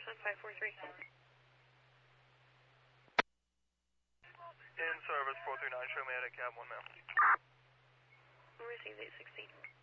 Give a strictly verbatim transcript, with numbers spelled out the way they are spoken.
service on five four three. In service four three nine, show me at a cab one now. We received eight sixteen.